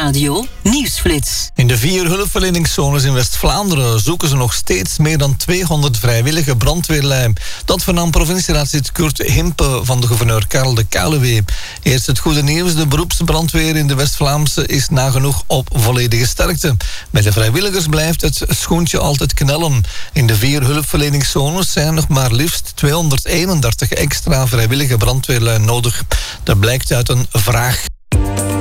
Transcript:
Nieuwsradio Nieuwsflits. In de 4 hulpverleningszones in West-Vlaanderen zoeken ze nog steeds meer dan 200 vrijwillige brandweerlui. Dat vernam provincieraadslid Kurt Himpe van de gouverneur Karel de Kuilenwee. Eerst het goede nieuws, de beroepsbrandweer in de West-Vlaamse is nagenoeg op volledige sterkte. Bij de vrijwilligers blijft het schoentje altijd knellen. In de 4 hulpverleningszones zijn nog maar liefst 231 extra vrijwillige brandweerlui nodig. Dat blijkt uit een vraag.